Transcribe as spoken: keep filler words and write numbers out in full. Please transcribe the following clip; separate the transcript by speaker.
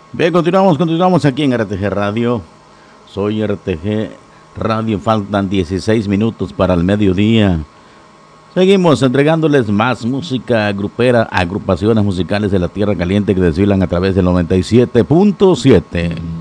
Speaker 1: Bien, continuamos, continuamos aquí en R T G Radio. Soy R T G Radio, faltan dieciséis minutos para el mediodía. Seguimos entregándoles más música grupera, agrupaciones musicales de la Tierra Caliente que desfilan a través del noventa y siete punto siete.